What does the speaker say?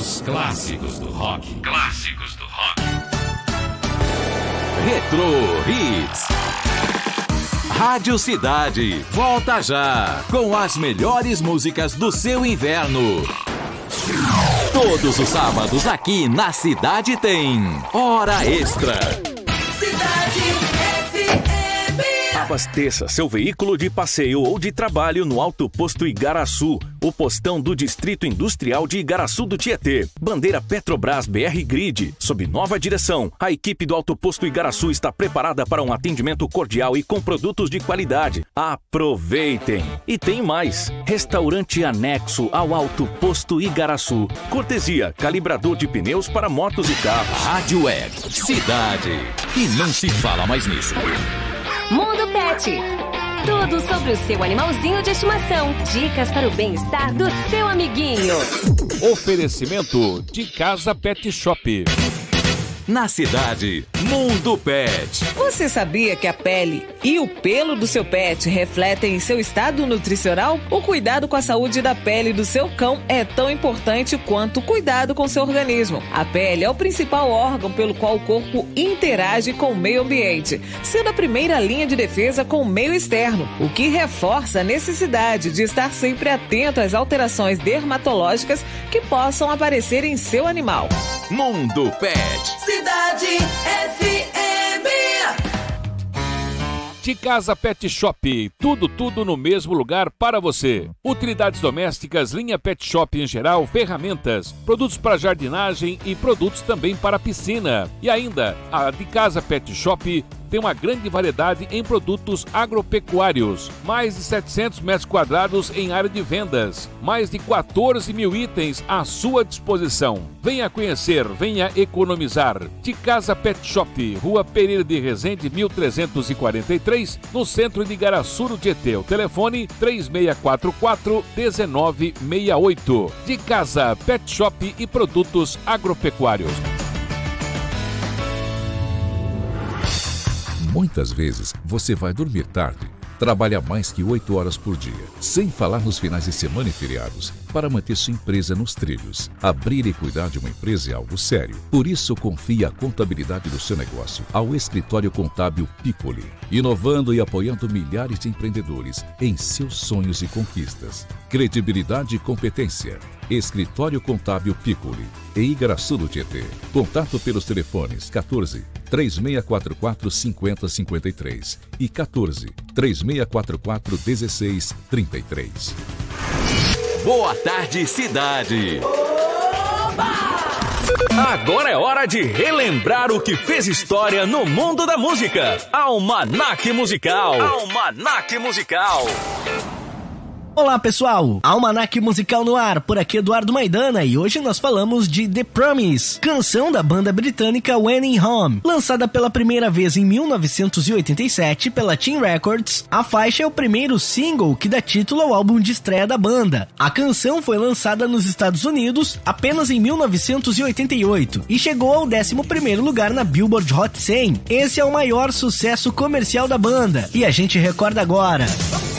Os clássicos do rock. Clássicos do rock. Retro Hits. Rádio Cidade, volta já com as melhores músicas do seu inverno. Todos os sábados aqui na Cidade tem Hora Extra. Abasteça seu veículo de passeio ou de trabalho no Alto Posto Igaraçu, o postão do Distrito Industrial de Igaraçu do Tietê. Bandeira Petrobras BR Grid. Sob nova direção, a equipe do Alto Posto Igaraçu está preparada para um atendimento cordial e com produtos de qualidade. Aproveitem! E tem mais. Restaurante anexo ao Alto Posto Igaraçu. Cortesia, calibrador de pneus para motos e carros. Rádio Web Cidade. E não se fala mais nisso. Mundo Pet. Tudo sobre o seu animalzinho de estimação. Dicas para o bem-estar do seu amiguinho. Oferecimento de Casa Pet Shop. Na Cidade, Mundo Pet. Você sabia que a pele e o pelo do seu pet refletem seu estado nutricional? O cuidado com a saúde da pele do seu cão é tão importante quanto o cuidado com seu organismo. A pele é o principal órgão pelo qual o corpo interage com o meio ambiente, sendo a primeira linha de defesa com o meio externo, o que reforça a necessidade de estar sempre atento às alterações dermatológicas que possam aparecer em seu animal. Mundo Pet. Cidade FM. De Casa Pet Shop, tudo no mesmo lugar para você. Utilidades domésticas, linha Pet Shop em geral, ferramentas, produtos para jardinagem e produtos também para piscina. E ainda, a de Casa Pet Shop tem uma grande variedade em produtos agropecuários. Mais de 700 metros quadrados em área de vendas. Mais de 14 mil itens à sua disposição. Venha conhecer, venha economizar. De Casa Pet Shop, Rua Pereira de Resende, 1343, no centro de Igaraçu, no Tietê. O telefone 3644-1968. De Casa Pet Shop e produtos agropecuários. Muitas vezes você vai dormir tarde, trabalha mais que 8 horas por dia, sem falar nos finais de semana e feriados, para manter sua empresa nos trilhos. Abrir e cuidar de uma empresa é algo sério. Por isso, confie a contabilidade do seu negócio ao Escritório Contábil Piccoli, inovando e apoiando milhares de empreendedores em seus sonhos e conquistas. Credibilidade e competência. Escritório Contábil Piccoli, em Igaraçu do Tietê. Contato pelos telefones 14-3644-5053 e 14-3644-1633. Boa tarde, Cidade. Agora é hora de relembrar o que fez história no mundo da música. Almanaque Musical. Almanaque Musical. Olá pessoal, Almanaque Musical no ar, por aqui Eduardo Maidana e hoje nós falamos de The Promise, canção da banda britânica When in Home. Lançada pela primeira vez em 1987 pela Team Records, a faixa é o primeiro single que dá título ao álbum de estreia da banda. A canção foi lançada nos Estados Unidos apenas em 1988 e chegou ao 11º lugar na Billboard Hot 100. Esse é o maior sucesso comercial da banda e a gente recorda agora.